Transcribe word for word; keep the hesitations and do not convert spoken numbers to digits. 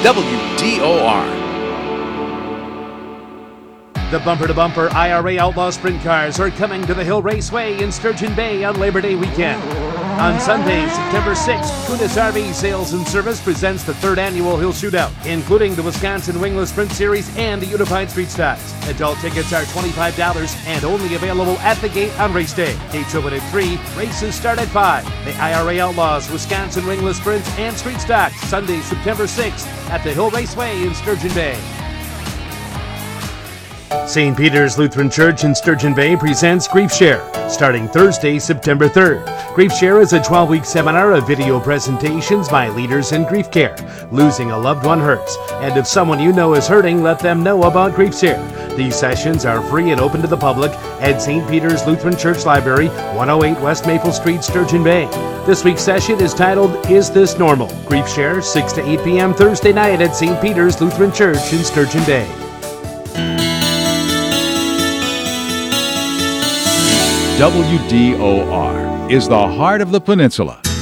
W D O R. The bumper-to-bumper I R A Outlaw Sprint Cars are coming to the Hill Raceway in Sturgeon Bay on Labor Day weekend. On Sunday, September sixth, Kunis R V Sales and Service presents the third annual Hill Shootout, including the Wisconsin Wingless Sprint Series and the Unified Street Stocks. Adult tickets are twenty-five dollars and only available at the gate on race day. Gates open at three, races start at five. The I R A Outlaws, Wisconsin Wingless Sprints, and Street Stocks, Sunday, September sixth at the Hill Raceway in Sturgeon Bay. Saint Peter's Lutheran Church in Sturgeon Bay presents Grief Share, starting Thursday, September third. Grief Share is a twelve-week seminar of video presentations by leaders in grief care. Losing a loved one hurts, and if someone you know is hurting, let them know about Grief Share. These sessions are free and open to the public at Saint Peter's Lutheran Church Library, one oh eight West Maple Street, Sturgeon Bay. This week's session is titled, Is This Normal? Grief Share, six to eight p.m. Thursday night at Saint Peter's Lutheran Church in Sturgeon Bay. W D O R is the heart of the peninsula.